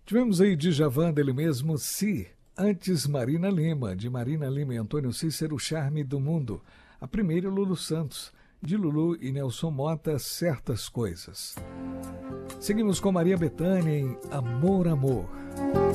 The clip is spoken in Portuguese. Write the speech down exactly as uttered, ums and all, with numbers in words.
Tivemos aí Djavan dele mesmo, Si. Antes Marina Lima, de Marina Lima e Antônio Cícero, Charme do Mundo. A primeira, Lulu Santos, de Lulu e Nelson Mota, Certas Coisas. Seguimos com Maria Bethânia em Amor, Amor.